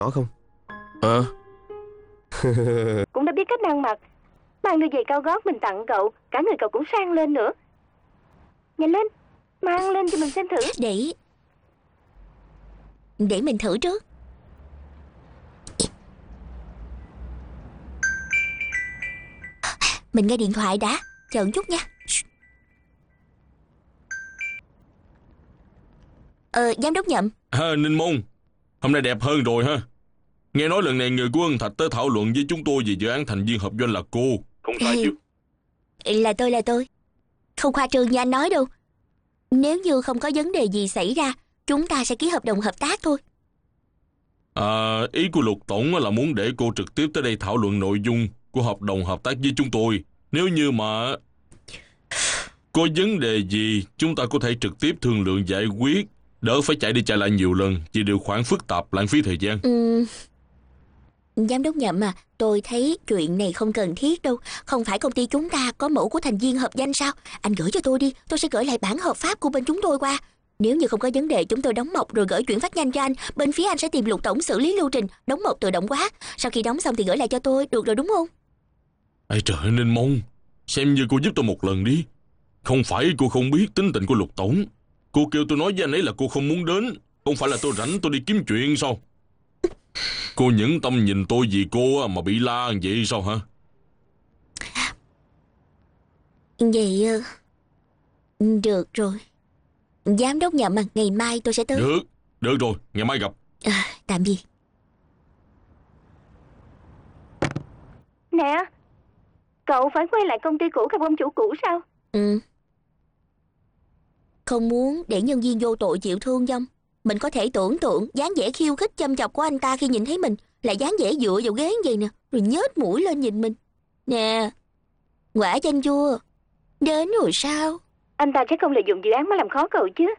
Có không? Ờ. Cũng đã biết cách ăn mặc. Mang đôi giày cao gót mình tặng cậu, cả người cậu cũng sang lên nữa. Nhanh lên, mang lên cho mình xem thử. Để mình thử trước. Mình nghe điện thoại đã. Chờ một chút nha. Giám đốc Nhậm. Ninh Môn, hôm nay đẹp hơn rồi ha. Nghe nói lần này người của Ân Thạch tới thảo luận với chúng tôi về dự án thành viên hợp doanh là cô. Không sai chứ? Là tôi. Không khoa trương như anh nói đâu. Nếu như không có vấn đề gì xảy ra, chúng ta sẽ ký hợp đồng hợp tác thôi. Ý của Lục Tổng là muốn để cô trực tiếp tới đây thảo luận nội dung của hợp đồng hợp tác với chúng tôi. Nếu như mà có vấn đề gì, chúng ta có thể trực tiếp thương lượng giải quyết, đỡ phải chạy đi chạy lại nhiều lần vì điều khoản phức tạp lãng phí thời gian. Giám đốc Nhậm à, tôi thấy chuyện này không cần thiết đâu. Không phải công ty chúng ta có mẫu của thành viên hợp danh sao? Anh gửi cho tôi đi, tôi sẽ gửi lại bản hợp pháp của bên chúng tôi qua. Nếu như không có vấn đề, chúng tôi đóng mộc rồi gửi chuyển phát nhanh cho anh. Bên phía anh sẽ tìm Lục Tổng xử lý lưu trình đóng mộc tự động hóa. Sau khi đóng xong thì gửi lại cho tôi, được rồi đúng không? Ây trời ơi, Ninh Môn, xem như cô giúp tôi một lần đi. Không phải cô không biết tính tình của Lục Tổng. Cô kêu tôi nói với anh ấy là cô không muốn đến. Không phải là tôi rảnh tôi đi kiếm chuyện sao? Cô nhẫn tâm nhìn tôi vì cô mà bị la vậy sao hả? Vậy được rồi. Giám đốc Nhậm à, ngày mai tôi sẽ tới. Được rồi, ngày mai gặp. Tạm biệt. Nè, cậu phải quay lại công ty cũ gặp ông chủ cũ sao? Không muốn để nhân viên vô tội chịu thương vong. Mình có thể tưởng tượng dáng vẻ khiêu khích châm chọc của anh ta khi nhìn thấy mình là dáng vẻ dựa vào ghế vậy nè, rồi nhếch mũi lên nhìn mình. Nè, quả chanh chua đến rồi sao? Anh ta chắc không lợi dụng dự án mà làm khó cậu chứ.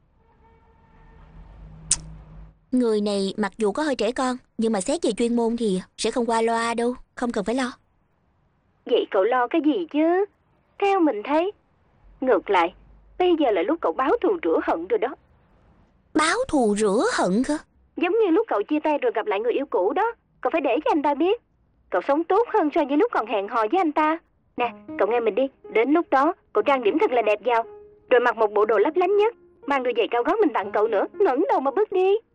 Người này mặc dù có hơi trẻ con, nhưng mà xét về chuyên môn thì sẽ không qua loa đâu. Không cần phải lo. Vậy cậu lo cái gì chứ? Theo mình thấy, ngược lại, bây giờ là lúc cậu báo thù rửa hận rồi đó. Báo thù rửa hận cơ? Giống như lúc cậu chia tay rồi gặp lại người yêu cũ đó. Cậu phải để cho anh ta biết cậu sống tốt hơn so với lúc còn hẹn hò với anh ta. Nè, cậu nghe mình đi. Đến lúc đó, cậu trang điểm thật là đẹp vào, rồi mặc một bộ đồ lấp lánh nhất, mang đôi giày cao gót mình tặng cậu nữa, ngẩng đầu mà bước đi.